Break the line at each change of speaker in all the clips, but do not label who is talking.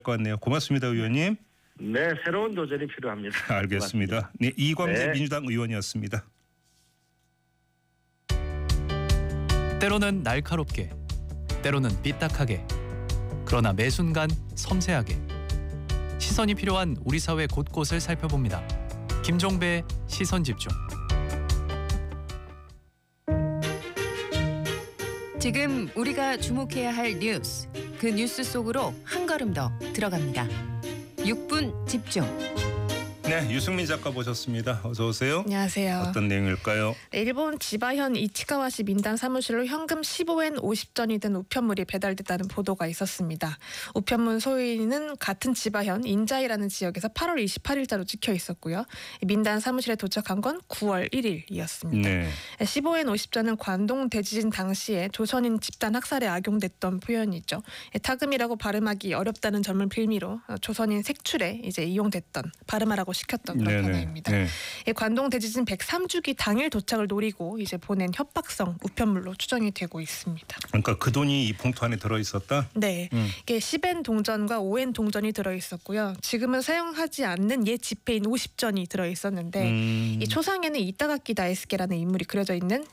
것 같네요. 고맙습니다, 의원님.
네, 새로운 도전이 필요합니다.
알겠습니다. 네, 이광재
네.
민주당 의원이었습니다.
때로는 날카롭게, 때로는 삐딱하게, 그러나 매 순간 섬세하게 시선이 필요한 우리 사회 곳곳을 살펴봅니다. 김종배의 시선집중.
지금 우리가 주목해야 할 뉴스, 그 뉴스 속으로 한 걸음 더 들어갑니다. 6분 집중.
네, 유승민 작가 모셨습니다. 어서 오세요.
안녕하세요.
어떤 내용일까요?
일본 지바현 이치카와시 민단 사무실로 현금 15엔 50전이 든 우편물이 배달됐다는 보도가 있었습니다. 우편물 소유인은 같은 지바현 인자이라는 지역에서 8월 28일자로 찍혀 있었고요. 민단 사무실에 도착한 건 9월 1일이었습니다.
네.
15엔 50전은 관동 대지진 당시에 조선인 집단 학살에 악용됐던 표현이죠. 타금이라고 발음하기 어렵다는 점을 빌미로 조선인 색출에 이제 이용됐던 발음하라고 시켰던 그런 단어입니다.
네.
관동 대지진 103주기 당일 도착을 노리고 이제 보낸 협박성 우편물로 추정이 되고 있습니다.
그러니까 그 돈이 이 봉투 안에 들어 있었다?
네, 이게 10엔 동전과 5엔 동전이 들어 있었고요. 지금은 사용하지 않는 옛 지폐인 50전이 들어 있었는데 이 초상에는 이타가키 다이스케라는 인물이 그려져 있는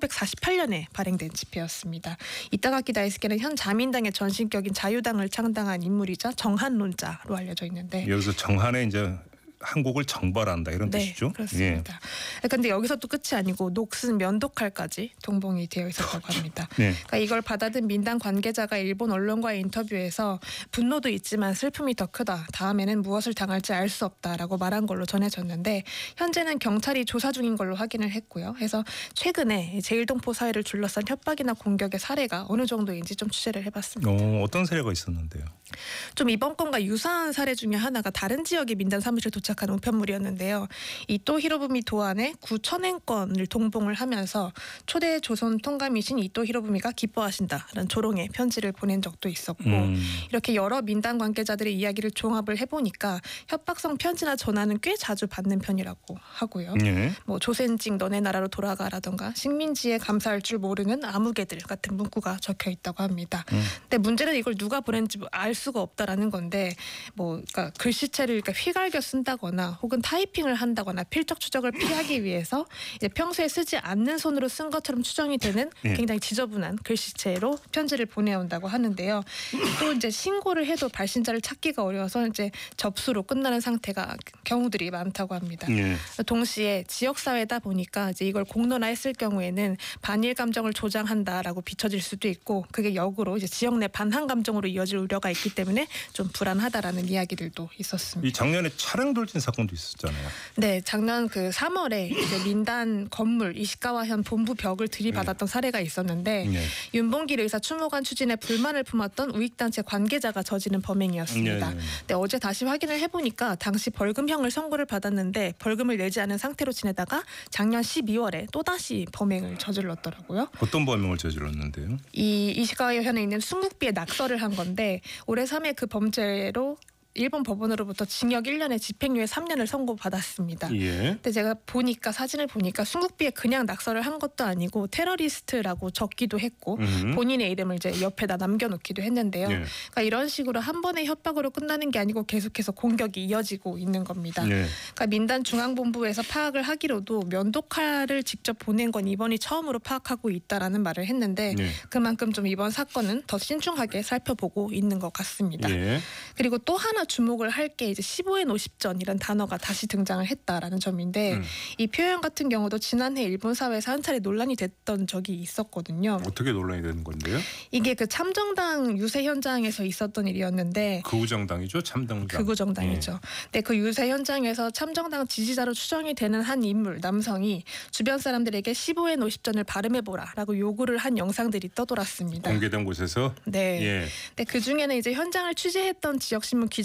1948년에 발행된 지폐였습니다. 이타가키 다이스케는 현 자민당의 전신격인 자유당을 창당한 인물이자 정한론자로 알려져 있는데
여기서 정한에 이제 한국을 정벌한다 이런 뜻이죠?
네, 그렇습니다. 그런데 여기서 또 끝이 아니고 녹슨 면도칼까지 동봉이 되어 있었다고 합니다.
네.
그러니까 이걸 받아든 민당 관계자가 일본 언론과의 인터뷰에서 분노도 있지만 슬픔이 더 크다. 다음에는 무엇을 당할지 알 수 없다라고 말한 걸로 전해졌는데 현재는 경찰이 조사 중인 걸로 확인을 했고요. 그래서 최근에 제1동포 사회를 둘러싼 협박이나 공격의 사례가 어느 정도인지 좀 취재를 해봤습니다.
어떤 사례가 있었는데요?
좀 이번 건과 유사한 사례 중에 하나가 다른 지역의 민단 사무실 도착한 우편물이었는데요. 이 또히로부미 도안에 9,000엔권을 동봉을 하면서 초대 조선 통감이신 이또 히로부미가 기뻐하신다라는 조롱의 편지를 보낸 적도 있었고 이렇게 여러 민단 관계자들의 이야기를 종합을 해보니까 협박성 편지나 전화는 꽤 자주 받는 편이라고 하고요.
네.
뭐 조센징 너네 나라로 돌아가라던가 식민지에 감사할 줄 모르는 아무개들 같은 문구가 적혀 있다고 합니다. 근데 문제는 이걸 누가 보냈는지 알 수가 없다라는 건데 뭐 그러니까 글씨체를 그러니까 휘갈겨 쓴다거나 혹은 타이핑을 한다거나 필적 추적을 피하기 위해서 이제 평소에 쓰지 않는 손으로 쓴 것처럼 추정이 되는 굉장히 지저분한 글씨체로 편지를 보내온다고 하는데요. 또 이제 신고를 해도 발신자를 찾기가 어려워서 이제 접수로 끝나는 상태가 경우들이 많다고 합니다.
네.
동시에 지역 사회다 보니까 이제 이걸 공론화했을 경우에는 반일 감정을 조장한다라고 비춰질 수도 있고 그게 역으로 이제 지역 내 반한 감정으로 이어질 우려가 있기 때문에 좀 불안하다라는 이야기들도 있었습니다.
이 작년에 차량 돌진 사건도 있었잖아요.
네, 작년 그 3월에 이제 민단 건물 이시카와현 본부 벽을 들이받았던 사례가 있었는데 윤봉길 의사 추모관 추진에 불만을 품었던 우익단체 관계자가 저지른 범행이었습니다. 근데 어제 다시 확인을 해보니까 당시 벌금형을 선고를 받았는데 벌금을 내지 않은 상태로 지내다가 작년 12월에 또다시 범행을 저질렀더라고요.
어떤 범행을 저질렀는데요?
이 이시카와현에 있는 순국비에 낙서를 한 건데 올해 3회 그 범죄로 일본 법원으로부터 징역 1년에 집행유예 3년을 선고받았습니다.
예.
근데 제가 보니까 사진을 보니까 순국비에 그냥 낙서를 한 것도 아니고 테러리스트라고 적기도 했고 본인의 이름을 이제 옆에다 남겨놓기도 했는데요. 그러니까 이런 식으로 한 번의 협박으로 끝나는 게 아니고 계속해서 공격이 이어지고 있는 겁니다. 그러니까 민단 중앙본부에서 파악을 하기로도 면도칼을 직접 보낸 건 이번이 처음으로 파악하고 있다라는 말을 했는데 그만큼 좀 이번 사건은 더 신중하게 살펴보고 있는 것 같습니다. 그리고 또 하나 주목을 할 게 이제 15엔 50전이라는 단어가 다시 등장을 했다라는 점인데 이 표현 같은 경우도 지난해 일본 사회에서 한 차례 논란이 됐던 적이 있었거든요.
어떻게 논란이 되는 건데요?
이게 그 참정당 유세 현장에서 있었던 일이었는데
극우정당이죠, 참정당.
극우정당이죠. 근데 그 유세 현장에서 참정당 지지자로 추정이 되는 한 인물 남성이 주변 사람들에게 15엔 50전을 발음해보라라고 요구를 한 영상들이 떠돌았습니다.
공개된 곳에서.
네. 근데 그 중에는 이제 현장을 취재했던 지역 신문 기자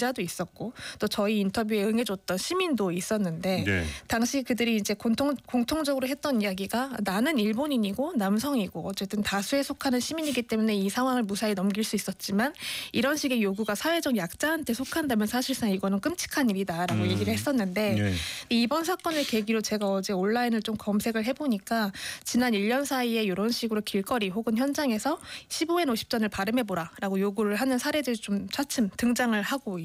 기자도 있었고 또 저희 인터뷰에 응해줬던 시민도 있었는데
네.
당시 그들이 이제 공통적으로 했던 이야기가 나는 일본인이고 남성이고 어쨌든 다수에 속하는 시민이기 때문에 이 상황을 무사히 넘길 수 있었지만 이런 식의 요구가 사회적 약자한테 속한다면 사실상 이거는 끔찍한 일이다라고 얘기를 했었는데
네.
이번 사건을 계기로 제가 어제 온라인을 좀 검색을 해보니까 지난 1년 사이에 이런 식으로 길거리 혹은 현장에서 15엔 50전을 발음해보라라고 요구를 하는 사례들이 좀 차츰 등장을 하고